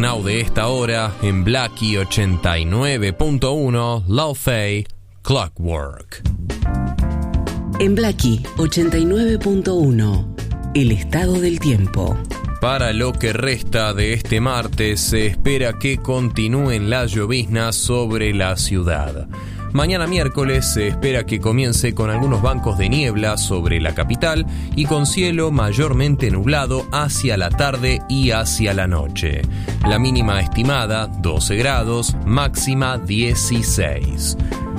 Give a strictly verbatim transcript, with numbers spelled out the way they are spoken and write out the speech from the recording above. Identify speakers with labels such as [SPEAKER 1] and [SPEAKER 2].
[SPEAKER 1] Now de esta hora en Blackie ochenta y nueve punto uno, Lo-Fi Clockwork.
[SPEAKER 2] En Blackie ochenta y nueve punto uno, el estado del tiempo.
[SPEAKER 1] Para lo que resta de este martes se espera que continúen las lloviznas sobre la ciudad. Mañana miércoles se espera que comience con algunos bancos de niebla sobre la capital y con cielo mayormente nublado hacia la tarde y hacia la noche. La mínima estimada doce grados, máxima dieciséis.